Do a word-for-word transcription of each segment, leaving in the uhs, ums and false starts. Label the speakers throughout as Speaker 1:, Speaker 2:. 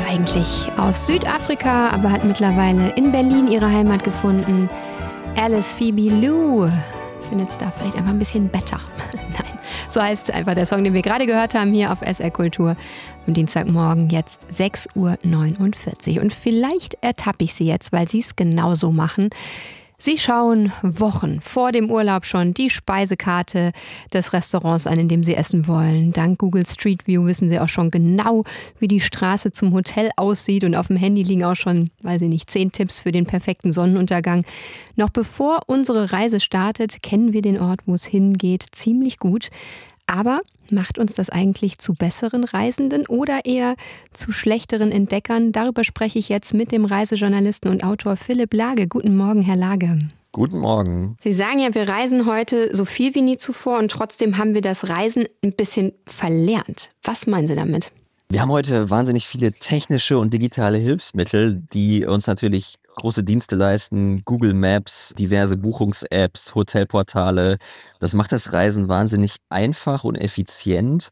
Speaker 1: eigentlich aus Südafrika, aber hat mittlerweile in Berlin ihre Heimat gefunden. Alice Phoebe Lou findet es da vielleicht einfach ein bisschen better. Nein, so heißt einfach der Song, den wir gerade gehört haben hier auf S R Kultur. Am Dienstagmorgen jetzt sechs Uhr neunundvierzig. Und vielleicht ertappe ich Sie jetzt, weil Sie es genauso machen. Sie schauen Wochen vor dem Urlaub schon die Speisekarte des Restaurants an, in dem Sie essen wollen. Dank Google Street View wissen Sie auch schon genau, wie die Straße zum Hotel aussieht. Und auf dem Handy liegen auch schon, weiß ich nicht, zehn Tipps für den perfekten Sonnenuntergang. Noch bevor unsere Reise startet, kennen wir den Ort, wo es hingeht, ziemlich gut. Aber macht uns das eigentlich zu besseren Reisenden oder eher zu schlechteren Entdeckern? Darüber spreche ich jetzt mit dem Reisejournalisten und Autor Philipp Lage. Guten Morgen, Herr Lage.
Speaker 2: Guten Morgen.
Speaker 1: Sie sagen ja, wir reisen heute so viel wie nie zuvor und trotzdem haben wir das Reisen ein bisschen verlernt. Was meinen Sie damit?
Speaker 2: Wir haben heute wahnsinnig viele technische und digitale Hilfsmittel, die uns natürlich große Dienste leisten. Google Maps, diverse Buchungs-Apps, Hotelportale. Das macht das Reisen wahnsinnig einfach und effizient.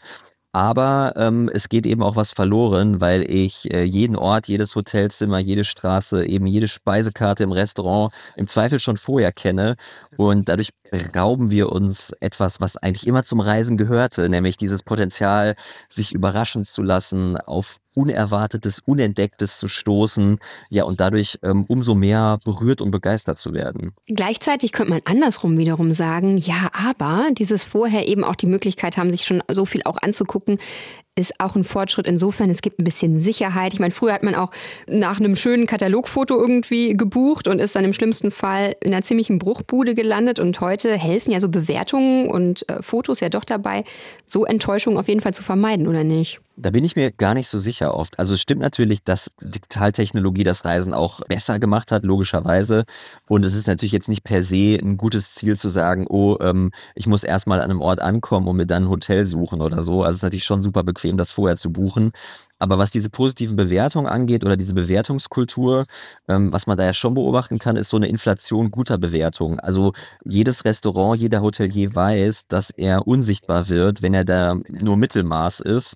Speaker 2: Aber ähm, es geht eben auch was verloren, weil ich äh, jeden Ort, jedes Hotelzimmer, jede Straße, eben jede Speisekarte im Restaurant im Zweifel schon vorher kenne. Und dadurch berauben wir uns etwas, was eigentlich immer zum Reisen gehörte, nämlich dieses Potenzial, sich überraschen zu lassen, auf Unerwartetes, Unentdecktes zu stoßen, ja, und dadurch ähm, umso mehr berührt und begeistert zu werden.
Speaker 1: Gleichzeitig könnte man andersrum wiederum sagen, ja, aber dieses vorher eben auch die Möglichkeit haben, sich schon so viel auch anzugucken, ist auch ein Fortschritt insofern, es gibt ein bisschen Sicherheit. Ich meine, früher hat man auch nach einem schönen Katalogfoto irgendwie gebucht und ist dann im schlimmsten Fall in einer ziemlichen Bruchbude gelandet. Und heute helfen ja so Bewertungen und äh, Fotos ja doch dabei, so Enttäuschungen auf jeden Fall zu vermeiden, oder nicht?
Speaker 2: Da bin ich mir gar nicht so sicher oft. Also es stimmt natürlich, dass Digitaltechnologie das Reisen auch besser gemacht hat, logischerweise. Und es ist natürlich jetzt nicht per se ein gutes Ziel zu sagen, oh, ähm, ich muss erstmal an einem Ort ankommen und mir dann ein Hotel suchen oder so. Also es ist natürlich schon super bequem, das vorher zu buchen. Aber was diese positiven Bewertungen angeht oder diese Bewertungskultur, ähm, was man da ja schon beobachten kann, ist so eine Inflation guter Bewertungen. Also jedes Restaurant, jeder Hotelier weiß, dass er unsichtbar wird, wenn er da nur Mittelmaß ist.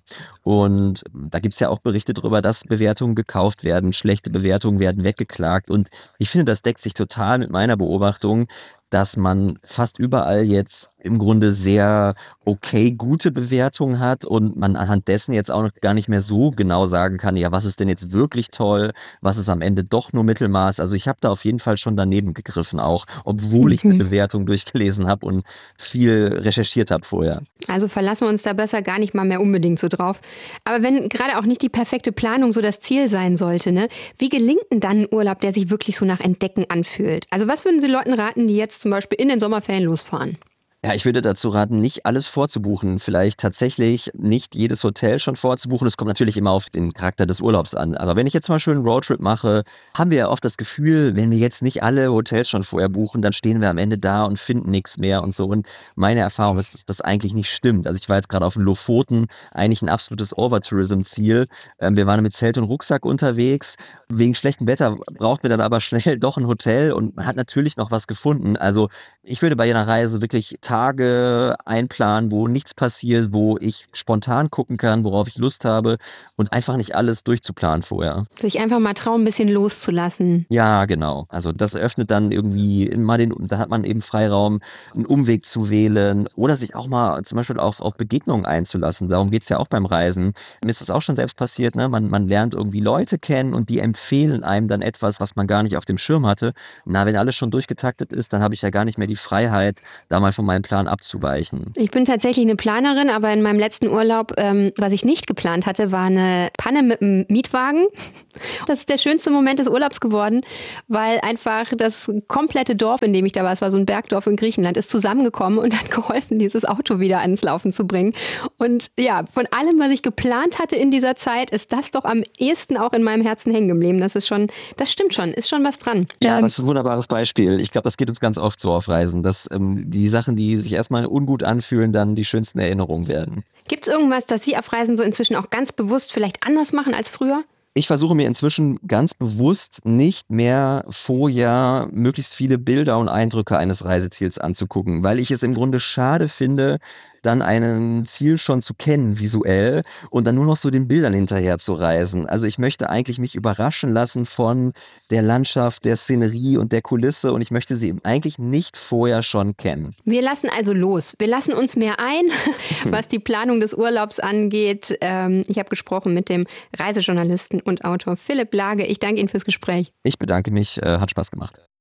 Speaker 2: Und da gibt's ja auch Berichte darüber, dass Bewertungen gekauft werden, schlechte Bewertungen werden weggeklagt. Und ich finde, das deckt sich total mit meiner Beobachtung, dass man fast überall jetzt im Grunde sehr okay gute Bewertungen hat und man anhand dessen jetzt auch noch gar nicht mehr so genau sagen kann, ja, was ist denn jetzt wirklich toll, was ist am Ende doch nur Mittelmaß. Also ich habe da auf jeden Fall schon daneben gegriffen auch, obwohl ich eine Bewertung durchgelesen habe und viel recherchiert habe vorher.
Speaker 1: Also verlassen wir uns da besser gar nicht mal mehr unbedingt so drauf. Aber wenn gerade auch nicht die perfekte Planung so das Ziel sein sollte, ne, wie gelingt denn dann ein Urlaub, der sich wirklich so nach Entdecken anfühlt? Also was würden Sie Leuten raten, die jetzt zum Beispiel in den Sommerferien losfahren?
Speaker 2: Ja, ich würde dazu raten, nicht alles vorzubuchen. Vielleicht tatsächlich nicht jedes Hotel schon vorzubuchen. Es kommt natürlich immer auf den Charakter des Urlaubs an. Aber wenn ich jetzt zum Beispiel einen Roadtrip mache, haben wir ja oft das Gefühl, wenn wir jetzt nicht alle Hotels schon vorher buchen, dann stehen wir am Ende da und finden nichts mehr und so. Und meine Erfahrung ist, dass das eigentlich nicht stimmt. Also ich war jetzt gerade auf den Lofoten, eigentlich ein absolutes Overtourism-Ziel. Ähm, wir waren mit Zelt und Rucksack unterwegs. Wegen schlechtem Wetter braucht man dann aber schnell doch ein Hotel und man hat natürlich noch was gefunden. Also ich würde bei einer Reise wirklich Tage einplanen, wo nichts passiert, wo ich spontan gucken kann, worauf ich Lust habe und einfach nicht alles durchzuplanen vorher.
Speaker 1: Sich einfach mal trauen, ein bisschen loszulassen.
Speaker 2: Ja, genau. Also das eröffnet dann irgendwie mal den, da hat man eben Freiraum, einen Umweg zu wählen oder sich auch mal zum Beispiel auf, auf Begegnungen einzulassen. Darum geht's ja auch beim Reisen. Mir ist das auch schon selbst passiert, ne? Man, man lernt irgendwie Leute kennen und die empfehlen einem dann etwas, was man gar nicht auf dem Schirm hatte. Na, wenn alles schon durchgetaktet ist, dann habe ich ja gar nicht mehr die Freiheit, da mal von meinem Plan abzuweichen.
Speaker 1: Ich bin tatsächlich eine Planerin, aber in meinem letzten Urlaub, ähm, was ich nicht geplant hatte, war eine Panne mit einem Mietwagen. Das ist der schönste Moment des Urlaubs geworden, weil einfach das komplette Dorf, in dem ich da war, es war so ein Bergdorf in Griechenland, ist zusammengekommen und hat geholfen, dieses Auto wieder ans Laufen zu bringen. Und ja, von allem, was ich geplant hatte in dieser Zeit, ist das doch am ehesten auch in meinem Herzen hängen geblieben. Das ist schon, das stimmt schon, ist schon was dran.
Speaker 2: Ja,
Speaker 1: ähm,
Speaker 2: das ist ein wunderbares Beispiel. Ich glaube, das geht uns ganz oft so auf Reisen, dass ähm, die Sachen, die sich erstmal ungut anfühlen, dann die schönsten Erinnerungen werden.
Speaker 1: Gibt es irgendwas, das Sie auf Reisen so inzwischen auch ganz bewusst vielleicht anders machen als früher?
Speaker 2: Ich versuche mir inzwischen ganz bewusst nicht mehr vorher möglichst viele Bilder und Eindrücke eines Reiseziels anzugucken, weil ich es im Grunde schade finde, dann ein Ziel schon zu kennen visuell und dann nur noch so den Bildern hinterher zu reisen. Also ich möchte eigentlich mich überraschen lassen von der Landschaft, der Szenerie und der Kulisse und ich möchte sie eigentlich nicht vorher schon kennen.
Speaker 1: Wir lassen also los. Wir lassen uns mehr ein, was die Planung des Urlaubs angeht. Ähm, ich habe gesprochen mit dem Reisejournalisten und Autor Philipp Lage. Ich danke Ihnen fürs Gespräch.
Speaker 2: Ich bedanke mich, äh, hat Spaß gemacht.